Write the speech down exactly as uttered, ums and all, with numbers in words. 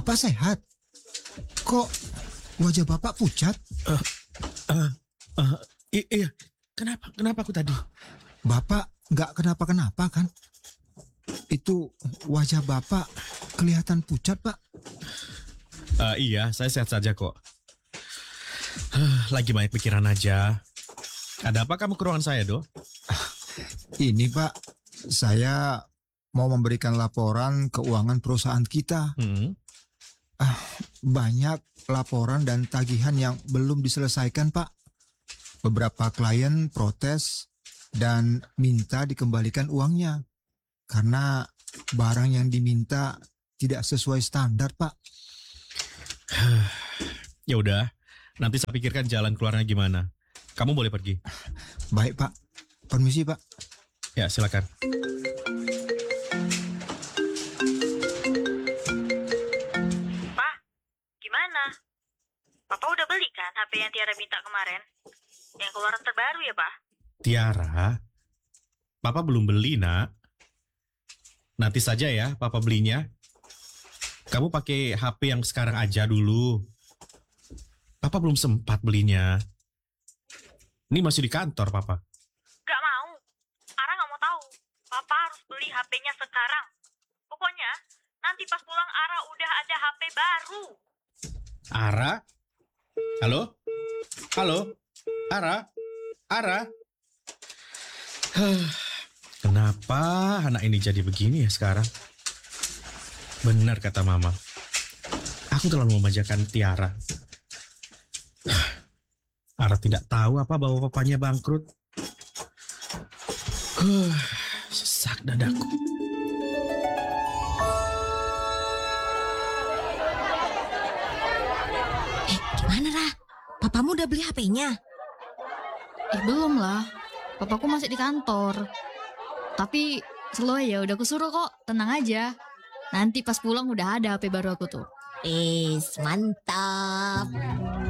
Bapak sehat? Kok wajah Bapak pucat? Uh, uh, uh, i- iya, kenapa? Kenapa aku tadi? Bapak nggak kenapa-kenapa kan? Itu wajah Bapak kelihatan pucat, Pak. Uh, iya, saya sehat saja kok. Huh, lagi banyak pikiran aja. Ada apa kamu ke ruangan saya, Do? Ini, Pak, saya mau memberikan laporan keuangan perusahaan kita. Hmm. Ah, banyak laporan dan tagihan yang belum diselesaikan, Pak. Beberapa klien protes dan minta dikembalikan uangnya karena barang yang diminta tidak sesuai standar, Pak. Ya udah, nanti saya pikirkan jalan keluarnya gimana. Kamu boleh pergi. Baik, Pak. Permisi, Pak. Ya, silakan. Pak, gimana? Papa udah beli kan H P yang Tiara minta kemarin? Yang keluaran terbaru ya, Pak? Tiara, Papa belum beli, Nak. Nanti saja ya Papa belinya. Kamu pakai H P yang sekarang aja dulu. Papa belum sempat belinya. Ini masih di kantor, Papa. Gak mau. Ara gak mau tahu. Papa harus beli H P-nya sekarang. Pokoknya, nanti pas pulang Ara udah ada H P baru. Ara? Halo? Halo? Ara? Ara? Huh, kenapa anak ini jadi begini ya sekarang? Benar kata Mama. Aku terlalu memanjakan Tiara. Ara tidak tahu apa bahwa papanya bangkrut. Huh, sesak dadaku. Eh, gimana, Ra? Papamu udah beli H P-nya? Eh, belum lah. Papaku masih di kantor. Tapi slow ya, udah kusuruh kok. Tenang aja. Nanti pas pulang udah ada H P baru aku tuh. Eh, mantap.